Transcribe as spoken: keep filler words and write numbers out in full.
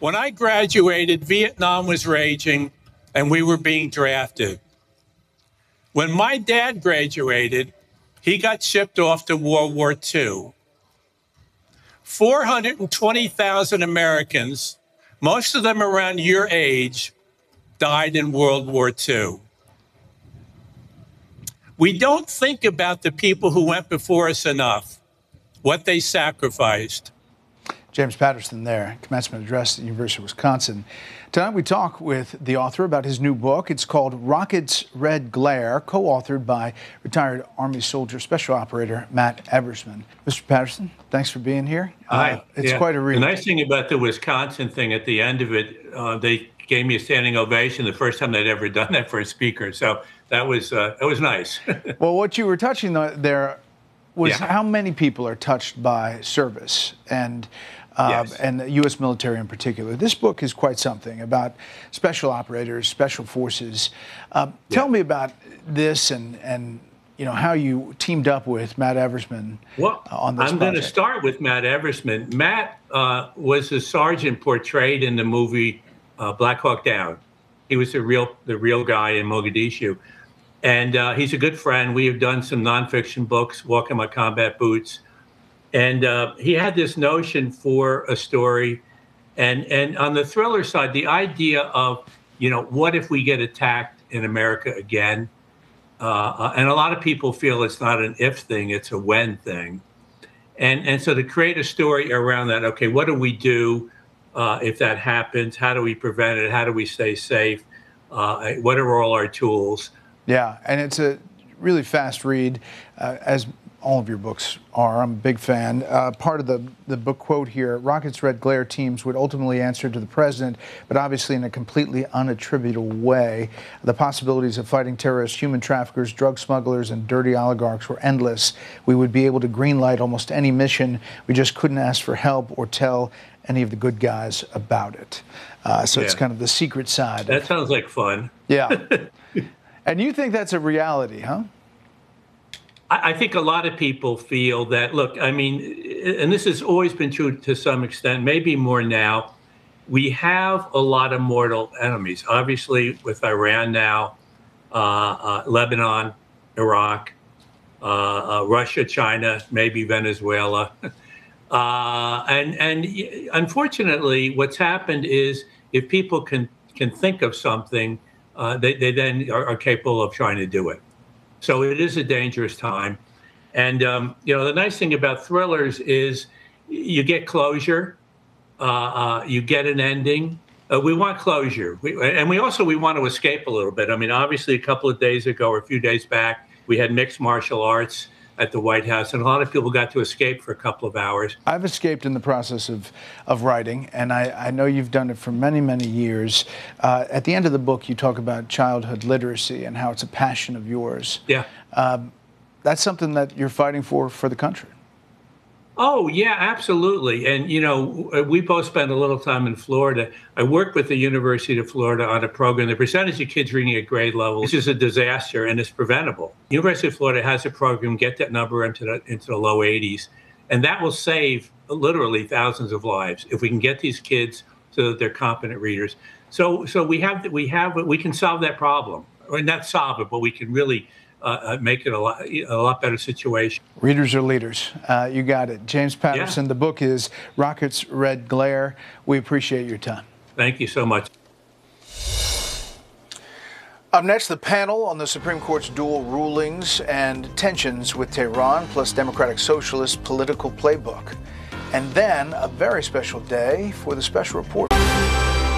When I graduated, Vietnam was raging and we were being drafted. When my dad graduated, he got shipped off to World War Two. four hundred twenty thousand Americans, most of them around your age, died in World War Two. We don't think about the people who went before us enough, what they sacrificed. James Patterson there, commencement address at the University of Wisconsin. Tonight we talk with the author about his new book. It's called Rocket's Red Glare, co-authored by retired Army soldier special operator Matt Eversman. Mister Patterson, thanks for being here. Hi. Uh, it's yeah. quite a read. The nice thing about the Wisconsin thing at the end of it, uh, they gave me a standing ovation the first time they'd ever done that for a speaker. So that was uh, that was nice. Well, what you were touching there was yeah. how many people are touched by service and Uh, yes. and the U S military in particular. This book is quite something about special operators, special forces. Uh, yeah. Tell me about this and, and you know, how you teamed up with Matt Eversman well, uh, on this I'm going to start with Matt Eversman. Matt uh, was the sergeant portrayed in the movie uh, Black Hawk Down. He was the real, the real guy in Mogadishu. And uh, he's a good friend. We have done some nonfiction books, Walk in My Combat Boots. And uh, he had this notion for a story. And, and on the thriller side, the idea of, you know, what if we get attacked in America again? Uh, and a lot of people feel it's not an if thing, it's a when thing. And, and so to create a story around that, okay, what do we do uh, if that happens? How do we prevent it? How do we stay safe? Uh, what are all our tools? Yeah, and it's a really fast read, uh, as all of your books are. I'm a big fan. Uh, part of the, the book quote here, Rocket's Red Glare teams would ultimately answer to the president, but obviously in a completely unattributable way. The possibilities of fighting terrorists, human traffickers, drug smugglers, and dirty oligarchs were endless. We would be able to greenlight almost any mission. We just couldn't ask for help or tell any of the good guys about it. Uh, so yeah. It's kind of the secret side. That sounds like fun. Yeah. And you think that's a reality, huh? I think a lot of people feel that, look, I mean, and this has always been true to some extent, maybe more now, we have a lot of mortal enemies, obviously with Iran now, uh, uh, Lebanon, Iraq, uh, uh, Russia, China, maybe Venezuela. uh, and, and unfortunately, what's happened is if people can, can think of something, uh, they, they then are, are capable of trying to do it. So it is a dangerous time. And, um, you know, the nice thing about thrillers is you get closure, uh, uh, you get an ending. Uh, we want closure. We, and we also, we want to escape a little bit. I mean, obviously, a couple of days ago or a few days back, we had mixed martial arts at the White House, and a lot of people got to escape for a couple of hours. I've escaped in the process of, of writing, and I, I know you've done it for many, many years. Uh, at the end of the book, you talk about childhood literacy and how it's a passion of yours. Yeah. Um, that's something that you're fighting for for the country. Oh, yeah, absolutely. And, you know, we both spent a little time in Florida. I worked with the University of Florida on a program. The percentage of kids reading at grade level, this is a disaster, and it's preventable. University of Florida has a program, get that number into the, into the low eighties, and that will save literally thousands of lives if we can get these kids so that they're competent readers. So so we have, we have, we can solve that problem. Or not solve it, but we can really Uh, make it a lot, a lot better situation. Readers are leaders. Uh, you got it. James Patterson, yeah. The book is Rocket's Red Glare. We appreciate your time. Thank you so much. Up next, the panel on the Supreme Court's dual rulings and tensions with Tehran, plus Democratic Socialist political playbook. And then a very special day for the special report.